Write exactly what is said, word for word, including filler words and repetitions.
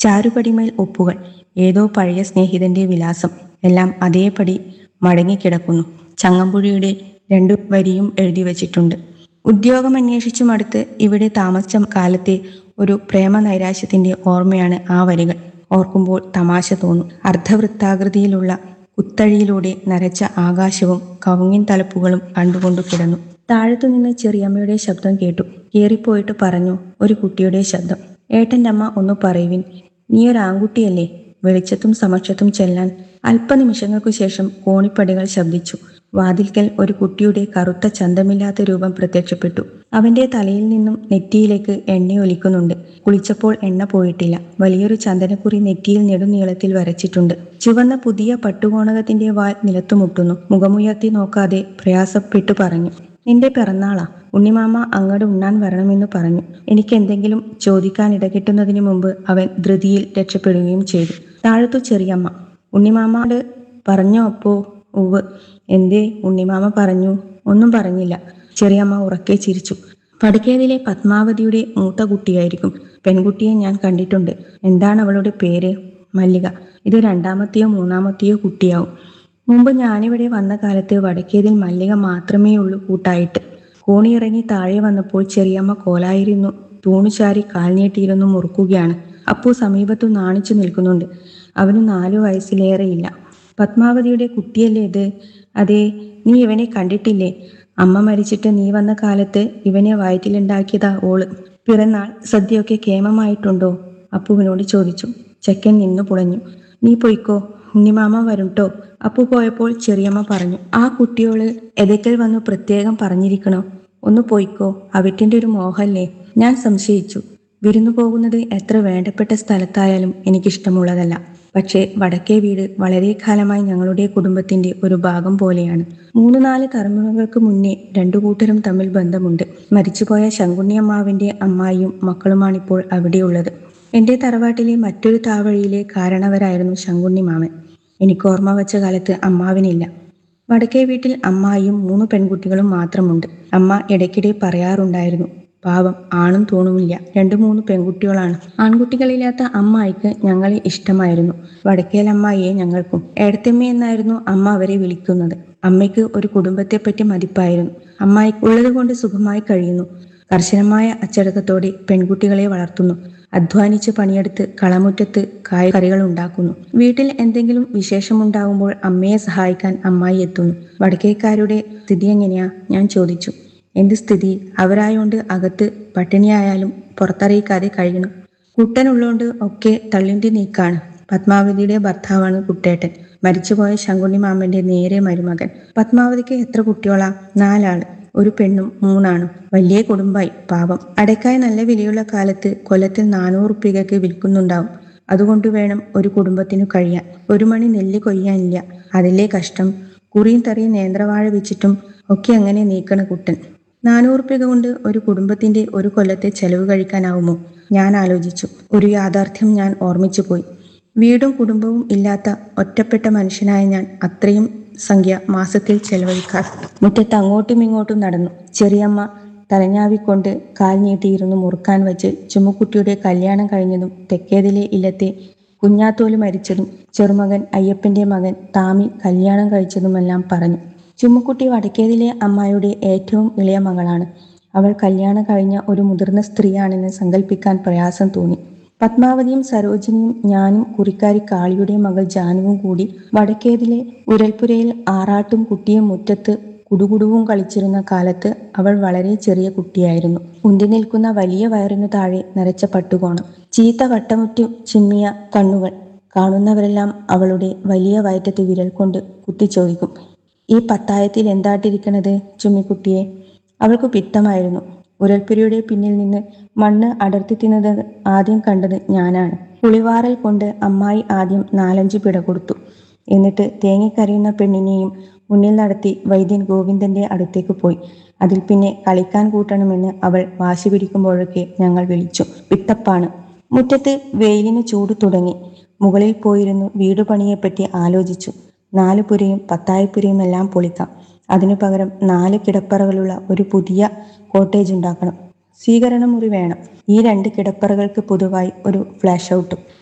ചാരുപടിമേൽ ഒപ്പുകൾ, ഏതോ പഴയ സ്നേഹിതന്റെ വിലാസം, എല്ലാം അതേപടി മടങ്ങിക്കിടക്കുന്നു. ചങ്ങമ്പുഴിയുടെ രണ്ടു വരിയും എഴുതി വച്ചിട്ടുണ്ട്. ഉദ്യോഗമന്വേഷിച്ചു മടുത്ത് ഇവിടെ താമസിച്ച കാലത്തെ ഒരു പ്രേമനൈരാശ്യത്തിന്റെ ഓർമ്മയാണ് ആ വരികൾ. ഓർക്കുമ്പോൾ തമാശ തോന്നും. അർദ്ധവൃത്താകൃതിയിലുള്ള കുത്തഴിയിലൂടെ നരച്ച ആകാശവും കവുങ്ങിൻ തലപ്പുകളും കണ്ടുകൊണ്ടു കിടന്നു. താഴത്തുനിന്ന് ചെറിയമ്മയുടെ ശബ്ദം കേട്ടു. കേറിപ്പോയിട്ട് പറഞ്ഞു ഒരു കുട്ടിയുടെ ശബ്ദം. ഏട്ടൻ്റെ അമ്മ ഒന്ന് പറയുവിൻ, നീയൊരാൺകുട്ടിയല്ലേ? വെളിച്ചത്തും സമക്ഷത്തും ചെല്ലാൻ അല്പനിമിഷങ്ങൾക്കു ശേഷം കോണിപ്പടികൾ ശബ്ദിച്ചു. വാതിൽക്കൽ ഒരു കുട്ടിയുടെ കറുത്ത ചന്തമില്ലാത്ത രൂപം പ്രത്യക്ഷപ്പെട്ടു. അവന്റെ തലയിൽ നിന്നും നെറ്റിയിലേക്ക് എണ്ണയൊലിക്കുന്നുണ്ട്. കുളിച്ചപ്പോൾ എണ്ണ പോയിട്ടില്ല. വലിയൊരു ചന്ദനക്കുറി നെറ്റിയിൽ നെടുനീളത്തിൽ വരച്ചിട്ടുണ്ട്. ചുവന്ന പുതിയ പട്ടുകോണകത്തിന്റെ വാൽ നിലത്തുമുട്ടുന്നു. മുഖമുയർത്തി നോക്കാതെ പ്രയാസപ്പെട്ടു പറഞ്ഞു, നിന്റെ പിറന്നാളാ? ഉണ്ണിമാമ അങ്ങട് ഉണ്ണാൻ വരണമെന്ന് പറഞ്ഞു. എനിക്ക് എന്തെങ്കിലും ചോദിക്കാൻ ഇടകിട്ടുന്നതിന് മുമ്പ് അവൻ ധൃതിയിൽ രക്ഷപ്പെടുകയും ചെയ്തു. താഴത്തു ചെറിയമ്മ. ഉണ്ണിമാമോട് പറഞ്ഞോ അപ്പോ? ഉവ്. എന്തേ? ഉണ്ണിമാമ പറഞ്ഞു. ഒന്നും പറഞ്ഞില്ല. ചെറിയമ്മ ഉറക്കെ ചിരിച്ചു. വടക്കേതിലെ പത്മാവതിയുടെ മൂത്ത കുട്ടിയായിരിക്കും. പെൺകുട്ടിയെ ഞാൻ കണ്ടിട്ടുണ്ട്. എന്താണ് അവളുടെ പേര്? മല്ലിക. ഇത് രണ്ടാമത്തെയോ മൂന്നാമത്തെയോ കുട്ടിയാവും. മുമ്പ് ഞാനിവിടെ വന്ന കാലത്ത് വടക്കേതിൽ മല്ലിക മാത്രമേ ഉള്ളൂ കൂട്ടായിട്ട്. കോണിയിറങ്ങി താഴെ വന്നപ്പോൾ ചെറിയമ്മ കോലായിരുന്നു തൂണുചാരി കാൽ നീട്ടിയിരുന്നു മുറുക്കുകയാണ്. അപ്പു സമീപത്തു നാണിച്ചു നിൽക്കുന്നുണ്ട്. അവന് നാലു വയസ്സിലേറെയില്ല. പത്മാവതിയുടെ കുട്ടിയല്ലേ ഇത്? അതേ. നീ ഇവനെ കണ്ടിട്ടില്ലേ? അമ്മ മരിച്ചിട്ട് നീ വന്ന കാലത്ത് ഇവനെ വയറ്റിലുണ്ടാക്കിയതാ ഓള്. പിറന്നാൾ സദ്യയൊക്കെ കേമമായിട്ടുണ്ടോ? അപ്പുവിനോട് ചോദിച്ചു. ചെക്കൻ നിന്നു പുളഞ്ഞു. നീ പൊയ്ക്കോ, ഉണ്ണിമാമ വരുംട്ടോ. അപ്പു പോയപ്പോൾ ചെറിയമ്മ പറഞ്ഞു, ആ കുട്ടിയോള് എതയ്ക്കൽ വന്നു പ്രത്യേകം പറഞ്ഞിരിക്കണോ? ഒന്ന് പൊയ്ക്കോ, അവറ്റിന്റെ ഒരു മോഹല്ലേ? ഞാൻ സംശയിച്ചു. വിരുന്നു പോകുന്നത് എത്ര വേണ്ടപ്പെട്ട സ്ഥലത്തായാലും എനിക്കിഷ്ടമുള്ളതല്ല. പക്ഷേ വടക്കേ വീട് വളരെ കാലമായി ഞങ്ങളുടെ കുടുംബത്തിന്റെ ഒരു ഭാഗം പോലെയാണ്. മൂന്ന് നാല് തലമുറകൾക്ക് മുന്നേ രണ്ടു കൂട്ടരും തമ്മിൽ ബന്ധമുണ്ട്. മരിച്ചുപോയ ശങ്കുണ്ണിയമ്മാവിന്റെ അമ്മായിയും മക്കളുമാണിപ്പോൾ അവിടെയുള്ളത്. എന്റെ തറവാട്ടിലെ മറ്റൊരു താവഴിയിലെ കാരണവരായിരുന്നു ശങ്കുണ്ണിമാമൻ. എനിക്ക് ഓർമ്മ വച്ച കാലത്ത് അമ്മാവിനില്ല. വടക്കേ വീട്ടിൽ അമ്മായിയും മൂന്ന് പെൺകുട്ടികളും മാത്രമുണ്ട്. അമ്മ ഇടയ്ക്കിടെ പറയാറുണ്ടായിരുന്നു, പാവം, ആണും തൂണുമില്ല, രണ്ടു മൂന്ന് പെൺകുട്ടികളാണ്. ആൺകുട്ടികളില്ലാത്ത അമ്മായിക്ക് ഞങ്ങളെ ഇഷ്ടമായിരുന്നു. വടക്കേലമ്മായിയെ ഞങ്ങൾക്കും. ഏടത്തമ്മ എന്നായിരുന്നു അമ്മ അവരെ വിളിക്കുന്നത്. അമ്മയ്ക്ക് ഒരു കുടുംബത്തെപ്പറ്റി മതിപ്പായിരുന്നു. അമ്മായിക്ക് ഉള്ളത് കൊണ്ട് സുഖമായി കഴിയുന്നു. കർശനമായ അച്ചടക്കത്തോടെ പെൺകുട്ടികളെ വളർത്തുന്നു. അധ്വാനിച്ച് പണിയെടുത്ത് കളമുറ്റത്ത് കായ്കറികൾ ഉണ്ടാക്കുന്നു. വീട്ടിൽ എന്തെങ്കിലും വിശേഷമുണ്ടാകുമ്പോൾ അമ്മയെ സഹായിക്കാൻ അമ്മായി എത്തുന്നു. വടക്കേക്കാരുടെ സ്ഥിതി എങ്ങനെയാ? ഞാൻ ചോദിച്ചു. എന്ത് സ്ഥിതി? അവരായോണ്ട് അകത്ത് പട്ടിണിയായാലും പുറത്തറിയിക്കാതെ കഴിയണം. കുട്ടനുള്ളോണ്ട് ഒക്കെ തള്ളിണ്ടി നീക്കാണ്. പത്മാവതിയുടെ ഭർത്താവാണ് കുട്ടേട്ടൻ, മരിച്ചുപോയ ശങ്കുണ്ണി മാമന്റെ നേരെ മരുമകൻ. പത്മാവതിക്ക് എത്ര കുട്ടികളാ? നാലാള്. ഒരു പെണ്ണും മൂന്നാണും. വലിയ കുടുംബായി. പാവം. അടയ്ക്കായി നല്ല വിലയുള്ള കാലത്ത് കൊല്ലത്തിൽ നാനൂറുപ്യക്ക് വിൽക്കുന്നുണ്ടാവും. അതുകൊണ്ട് വേണം ഒരു കുടുംബത്തിനു കഴിയാൻ. ഒരു മണി നെല്ല് കൊയ്യാനില്ല. അതിലെ കഷ്ടം. കുറിയും തറിയും നേന്ത്രവാഴ വെച്ചിട്ടും ഒക്കെ അങ്ങനെ നീക്കണ കുട്ടൻ. നാനൂറുപ്യ കൊണ്ട് ഒരു കുടുംബത്തിന്റെ ഒരു കൊല്ലത്തെ ചെലവ് കഴിക്കാനാവുമോ? ഞാൻ ആലോചിച്ചു. ഒരു യാഥാർത്ഥ്യം ഞാൻ ഓർമ്മിച്ചു പോയി. വീടും കുടുംബവും ഇല്ലാത്ത ഒറ്റപ്പെട്ട മനുഷ്യനായ ഞാൻ അത്രയും സംഖ്യ മാസത്തിൽ ചെലവഴിക്കാറ്. മുറ്റത്ത് അങ്ങോട്ടും ഇങ്ങോട്ടും നടന്നു. ചെറിയമ്മ തലഞ്ഞാവിക്കൊണ്ട് കാൽ നീട്ടിയിരുന്നു മുറുക്കാൻ വെച്ച് ചുമ്മുക്കുട്ടിയുടെ കല്യാണം കഴിഞ്ഞതും തെക്കേതിലെ ഇല്ലത്തെ കുഞ്ഞാത്തോല് മരിച്ചതും ചെറുമകൻ അയ്യപ്പന്റെ മകൻ താമി കല്യാണം കഴിച്ചതുമെല്ലാം പറഞ്ഞു. ചുമ്മുക്കുട്ടി വടക്കേതിലെ അമ്മായിയുടെ ഏറ്റവും ഇളയ മകളാണ്. അവൾ കല്യാണം കഴിഞ്ഞ ഒരു മുതിർന്ന സ്ത്രീയാണെന്ന് സങ്കല്പിക്കാൻ പ്രയാസം തോന്നി. പത്മാവതിയും സരോജിനിയും ഞാനും കുറിക്കാരി കാളിയുടെ മകൾ ജാനുവും കൂടി വടക്കേതിലെ ഉരൽപുരയിൽ ആറാട്ടും കുട്ടിയും മുറ്റത്ത് കുടുകുടുവും കളിച്ചിരുന്ന കാലത്ത് അവൾ വളരെ ചെറിയ കുട്ടിയായിരുന്നു. ഉന്തി നിൽക്കുന്ന വലിയ വയറിനു താഴെ നരച്ച പട്ടുകോണം, ചീത്ത വട്ടമുറ്റു ചിമ്മിയ കണ്ണുകൾ. കാണുന്നവരെല്ലാം അവളുടെ വലിയ വയറ്റത്ത് വിരൽ കൊണ്ട് കുത്തി ചോദിക്കും, ഈ പത്തായത്തിൽ എന്താട്ടിരിക്കണത് ചുമ്മിക്കുട്ടിയെ? അവൾക്ക് പിത്തമായിരുന്നു. ഉരൽപ്പുരയുടെ പിന്നിൽ നിന്ന് മണ്ണ് അടർത്തി തിന്നത് ആദ്യം കണ്ടത് ഞാനാണ്. പുളിവാറൽ കൊണ്ട് അമ്മായി ആദ്യം നാലഞ്ചു പിട കൊടുത്തു. എന്നിട്ട് തേങ്ങിക്കരയുന്ന പെണ്ണിനെയും മുന്നിൽ നടത്തി വൈദ്യൻ ഗോവിന്ദന്റെ അടുത്തേക്ക് പോയി. അതിൽ പിന്നെ കളിക്കാൻ കൂട്ടണമെന്ന് അവൾ വാശി പിടിക്കുമ്പോഴൊക്കെ ഞങ്ങൾ വിളിച്ചു, പിത്തപ്പാണ്. മുറ്റത്ത് വെയിലിന് ചൂട് തുടങ്ങി. മുകളിൽ പോയിരുന്നു വീടുപണിയെപ്പറ്റി ആലോചിച്ചു. നാല് പുരയും പത്തായപ്പുരയും എല്ലാം പൊളിക്കാം. അതിനു പകരം നാല് കിടപ്പറകളുള്ള ഒരു പുതിയ കോട്ടേജ് ഉണ്ടാക്കണം. സ്വീകരണ മുറി വേണം. ഈ രണ്ട് കിടപ്പറകൾക്ക് പൊതുവായി ഒരു ഫ്ലാഷ് ഔട്ടും.